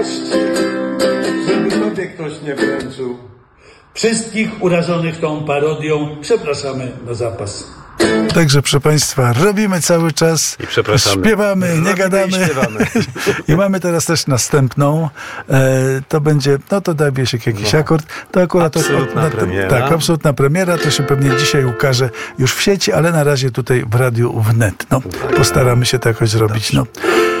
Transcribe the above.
Żeby sobie ktoś nie wręczył. Wszystkich urażonych tą parodią przepraszamy na zapas. Także, proszę Państwa, robimy cały czas, I przepraszamy. śpiewamy, nie gadamy. I śpiewamy. I mamy teraz też następną. To będzie, no to daj Wiesiek jakiś akord. To akurat Absolutna premiera. Tak, absolutna premiera. To się pewnie dzisiaj ukaże już w sieci, ale na razie tutaj w radiu wnet. No, postaramy się to jakoś zrobić. No.